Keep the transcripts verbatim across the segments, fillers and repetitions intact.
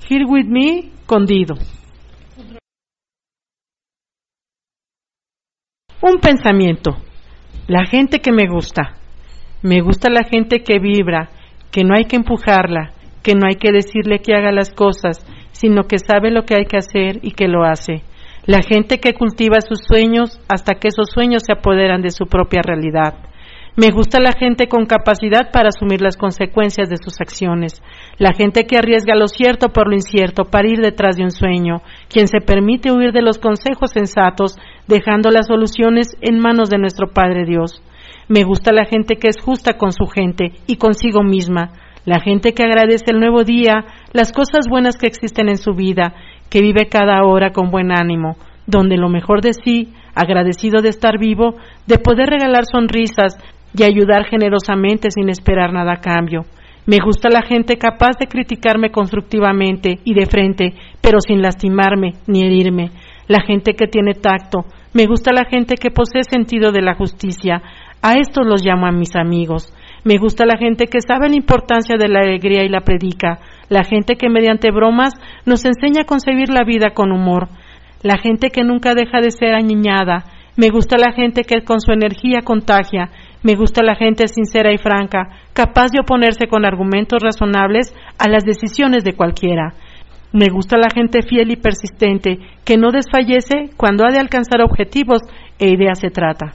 Here with me con Dido. Un pensamiento. La gente que me gusta. Me gusta la gente que vibra, que no hay que empujarla, que no hay que decirle que haga las cosas, sino que sabe lo que hay que hacer y que lo hace. La gente que cultiva sus sueños hasta que esos sueños se apoderan de su propia realidad. Me gusta la gente con capacidad para asumir las consecuencias de sus acciones, la gente que arriesga lo cierto por lo incierto para ir detrás de un sueño, quien se permite huir de los consejos sensatos, dejando las soluciones en manos de nuestro Padre Dios. Me gusta la gente que es justa con su gente y consigo misma, la gente que agradece el nuevo día, las cosas buenas que existen en su vida, que vive cada hora con buen ánimo, donde lo mejor de sí, agradecido de estar vivo, de poder regalar sonrisas y ayudar generosamente sin esperar nada a cambio. Me gusta la gente capaz de criticarme constructivamente y de frente, pero sin lastimarme ni herirme. La gente que tiene tacto. Me gusta la gente que posee sentido de la justicia. A estos los llamo a mis amigos. Me gusta la gente que sabe la importancia de la alegría y la predica. La gente que mediante bromas nos enseña a concebir la vida con humor. La gente que nunca deja de ser añiñada. Me gusta la gente que con su energía contagia. Me gusta la gente sincera y franca, capaz de oponerse con argumentos razonables a las decisiones de cualquiera. Me gusta la gente fiel y persistente, que no desfallece cuando ha de alcanzar objetivos e ideas se trata.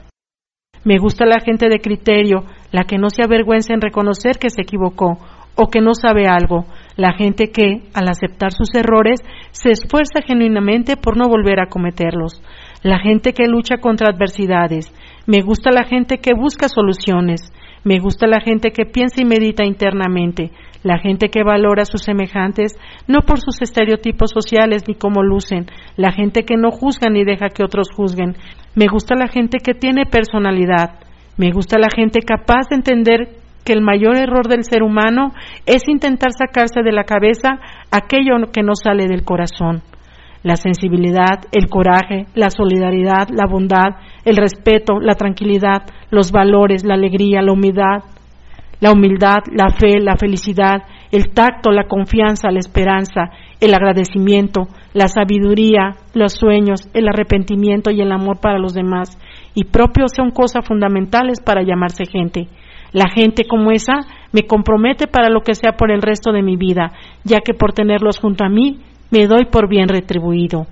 Me gusta la gente de criterio, la que no se avergüenza en reconocer que se equivocó o que no sabe algo, la gente que, al aceptar sus errores, se esfuerza genuinamente por no volver a cometerlos, la gente que lucha contra adversidades. Me gusta la gente que busca soluciones, me gusta la gente que piensa y medita internamente, la gente que valora a sus semejantes, no por sus estereotipos sociales ni cómo lucen, la gente que no juzga ni deja que otros juzguen. Me gusta la gente que tiene personalidad, me gusta la gente capaz de entender que el mayor error del ser humano es intentar sacarse de la cabeza aquello que no sale del corazón. La sensibilidad, el coraje, la solidaridad, la bondad, el respeto, la tranquilidad, los valores, la alegría, la humildad, la humildad, la fe, la felicidad, el tacto, la confianza, la esperanza, el agradecimiento, la sabiduría, los sueños, el arrepentimiento y el amor para los demás y propios son cosas fundamentales para llamarse gente. La gente como esa me compromete para lo que sea por el resto de mi vida, ya que por tenerlos junto a mí me doy por bien retribuido.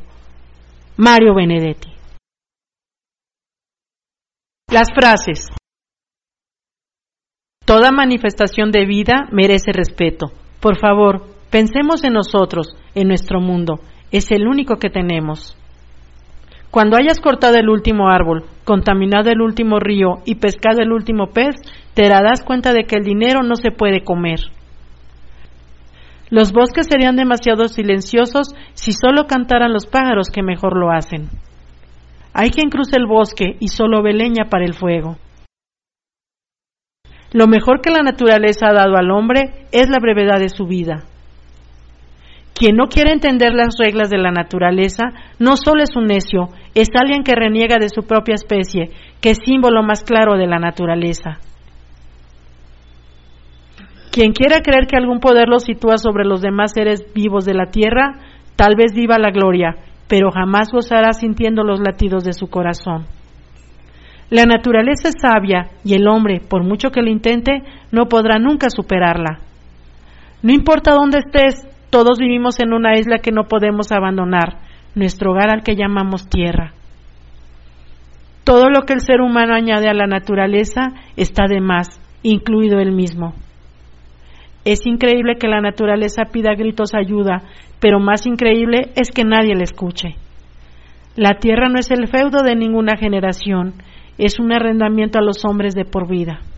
Mario Benedetti. Las frases. Toda manifestación de vida merece respeto. Por favor, pensemos en nosotros, en nuestro mundo. Es el único que tenemos. Cuando hayas cortado el último árbol, contaminado el último río y pescado el último pez, te darás cuenta de que el dinero no se puede comer. Los bosques serían demasiado silenciosos si solo cantaran los pájaros que mejor lo hacen. Hay quien cruza el bosque y solo ve leña para el fuego. Lo mejor que la naturaleza ha dado al hombre es la brevedad de su vida. Quien no quiere entender las reglas de la naturaleza no solo es un necio, es alguien que reniega de su propia especie, que es símbolo más claro de la naturaleza. Quien quiera creer que algún poder lo sitúa sobre los demás seres vivos de la tierra, tal vez viva la gloria, pero jamás gozará sintiendo los latidos de su corazón. La naturaleza es sabia y el hombre, por mucho que lo intente, no podrá nunca superarla. No importa dónde estés, todos vivimos en una isla que no podemos abandonar, nuestro hogar al que llamamos tierra. Todo lo que el ser humano añade a la naturaleza está de más, incluido él mismo. Es increíble que la naturaleza pida a gritos ayuda, pero más increíble es que nadie le escuche. La tierra no es el feudo de ninguna generación, es un arrendamiento a los hombres de por vida.